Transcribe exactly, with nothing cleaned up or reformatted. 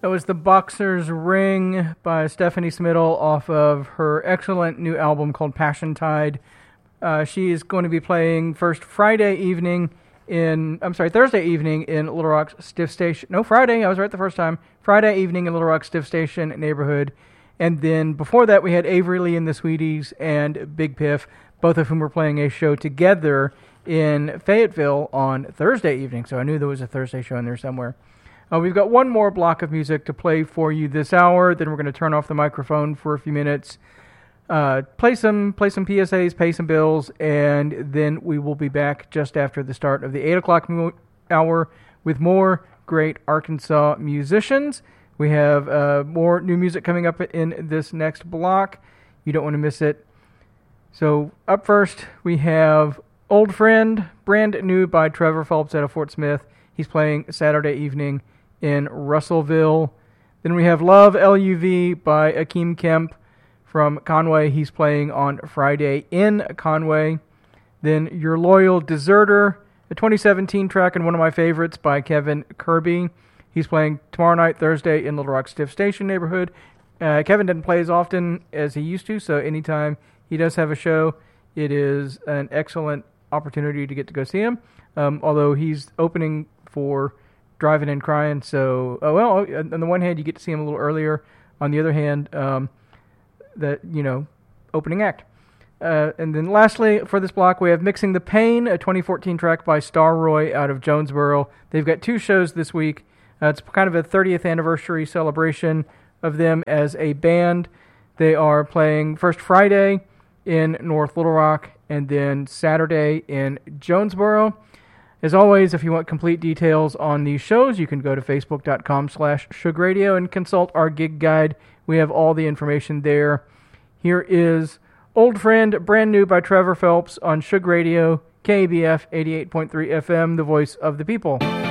That was The Boxer's Ring by Stephanie Smiddle off of her excellent new album called Passion Tide. Uh, she is going to be playing first Friday evening in, I'm sorry, Thursday evening in Little Rock's Stiff Station. No, Friday, I was right the first time. Friday evening in Little Rock Stiff Station neighborhood. And then before that, we had Avery Lee and the Sweeties and Big Piff, both of whom were playing a show together in Fayetteville on Thursday evening. So I knew there was a Thursday show in there somewhere. Uh, we've got one more block of music to play for you this hour. Then we're going to turn off the microphone for a few minutes, uh, play some play some P S As, pay some bills, and then we will be back just after the start of the eight o'clock mo- hour with more great Arkansas musicians. We have uh, more new music coming up in this next block. You don't want to miss it. So up first, we have Old Friend, brand new by Trevor Phelps out of Fort Smith. He's playing Saturday evening in Russellville. Then we have Love L U V by Akeem Kemp from Conway. He's playing on Friday in Conway. Then Your Loyal Deserter, a twenty seventeen track and one of my favorites by Kevin Kirby. He's playing tomorrow night, Thursday, in Little Rock Stiff Station neighborhood. Uh, Kevin doesn't play as often as he used to, so anytime he does have a show, it is an excellent opportunity to get to go see him. Um, although he's opening for Driving and Crying, so oh well. On the one hand, you get to see him a little earlier. On the other hand, um, that you know, opening act. Uh, and then lastly, for this block, we have Mixing the Pain, a twenty fourteen track by Star Roy out of Jonesboro. They've got two shows this week. Uh, it's kind of a thirtieth anniversary celebration of them as a band. They are playing first Friday in North Little Rock and then Saturday in Jonesboro. As always, if you want complete details on these shows, you can go to facebook.com slash Shug Radio and consult our gig guide. We have all the information there. Here is Old Friend, brand new by Trevor Phelps on Shug Radio, K A B F eighty-eight point three F M, the voice of the people.